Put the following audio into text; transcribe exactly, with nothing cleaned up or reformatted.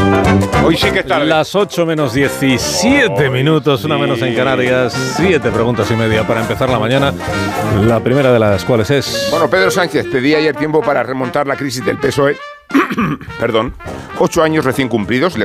Hoy sí que es tarde. Las ocho menos diecisiete minutos, una menos en Canarias. Siete preguntas y media para empezar la mañana. La primera de las cuales es... Bueno, Pedro Sánchez pedía ayer tiempo para remontar la crisis del P S O E. Perdón. Ocho años recién cumplidos. Le